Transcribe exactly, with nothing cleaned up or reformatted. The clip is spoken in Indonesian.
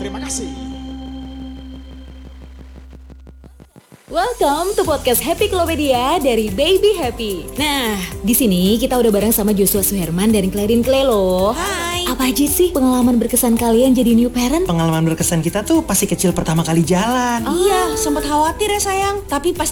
Terima kasih. Welcome to podcast Happy Klopedia dari Baby Happy. Nah, di sini kita udah bareng sama Joshua Suherman dan Clarin Clay loh. Hai. Apa aja sih pengalaman berkesan kalian jadi new parent? Pengalaman berkesan kita tuh pasti kecil pertama kali jalan. Oh. Iya, sempat khawatir ya sayang. Tapi pas